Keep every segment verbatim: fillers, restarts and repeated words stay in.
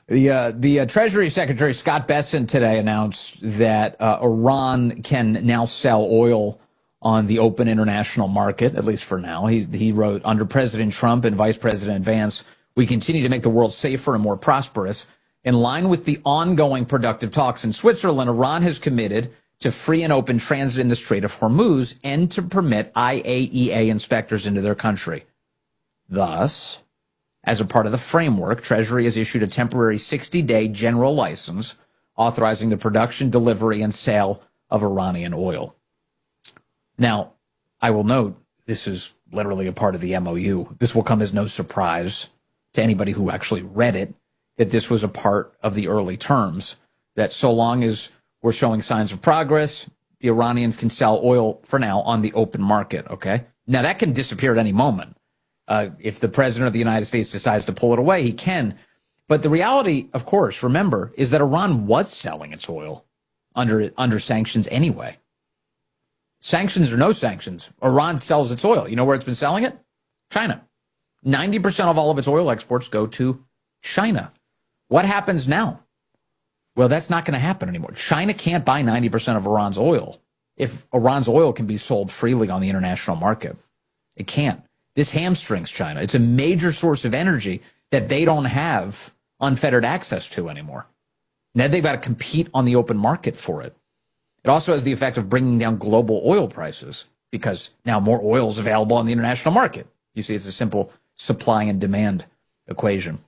The uh, the uh, Treasury Secretary Scott Bessent today announced that uh, Iran can now sell oil on the open international market, at least for now. He he wrote, under President Trump and Vice President Vance, we continue to make the world safer and more prosperous. In line with the ongoing productive talks in Switzerland, Iran has committed to free and open transit in the Strait of Hormuz and to permit I A E A inspectors into their country. Thus, as a part of the framework, Treasury has issued a temporary sixty-day general license authorizing the production, delivery, and sale of Iranian oil. Now, I will note, this is literally a part of the M O U. This will come as no surprise to anybody who actually read it, that this was a part of the early terms, that so long as we're showing signs of progress, the Iranians can sell oil for now on the open market, okay? Now, that can disappear at any moment. Uh, if the president of the United States decides to pull it away, he can. But the reality, of course, remember, is that Iran was selling its oil under under sanctions anyway. Sanctions or no sanctions, Iran sells its oil. You know where it's been selling it? China. ninety percent of all of its oil exports go to China. What happens now? Well, that's not going to happen anymore. China can't buy ninety percent of Iran's oil if Iran's oil can be sold freely on the international market. It can't. This hamstrings China. It's a major source of energy that they don't have unfettered access to anymore. Now they've got to compete on the open market for it. It also has the effect of bringing down global oil prices because now more oil is available on the international market. You see, it's a simple supply and demand equation.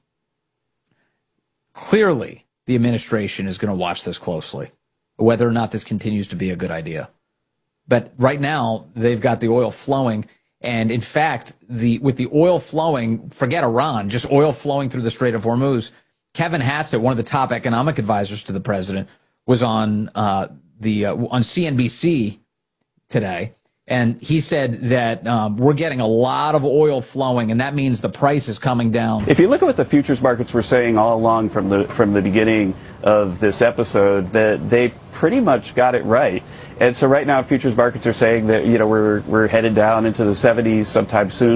Clearly, the administration is going to watch this closely, whether or not this continues to be a good idea. But right now, they've got the oil flowing. And in fact, the with the oil flowing, forget Iran, just oil flowing through the Strait of Hormuz. Kevin Hassett, one of the top economic advisors to the president, was on uh, the uh, on C N B C today, and he said that um, we're getting a lot of oil flowing, and that means the price is coming down. If you look at what the futures markets were saying all along from the from the beginning of this episode, that they pretty much got it right. And so right now, futures markets are saying that, you know, we're we're headed down into the seventies sometime soon.